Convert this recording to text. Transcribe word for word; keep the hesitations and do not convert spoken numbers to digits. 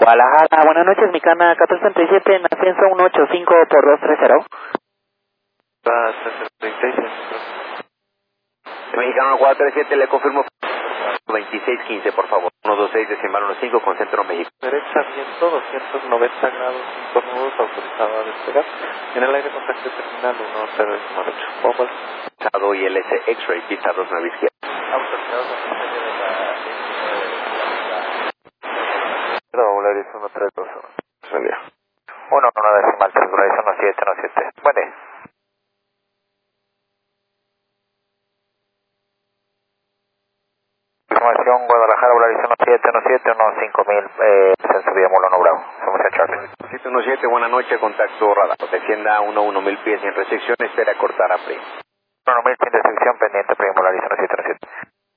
Guadalajara, buenas noches, Mexicana catorce treinta y siete en ascenso uno ocho cinco por dos tres cero. Mexicano cuatro tres siete, le confirmo veintiséis quince, por favor. uno dos seis, decimal uno cinco, con Centro México. Derecha, viento doscientos noventa grados, cinco nudos, autorizado a despegar. En el aire contacto terminal uno cero ocho. Over. Pasado y L S X-Ray, pista dos nueve izquierda. Autorizado con diseño de la Volaris uno tres dos uno. Salida. uno uno decimal tres, Volaris uno siete uno siete. Buen día. Información Guadalajara, Volaris uno siete uno siete, uno cinco mil, eh, Censo Vía Molano Bravo. Somos en Charlie. siete uno siete, buenas noches, contacto radar. Descienda a uno uno mil pies en recepción, espera cortar a Prim. uno mil sin restricción, pendiente, Prim, Volaris uno siete uno siete.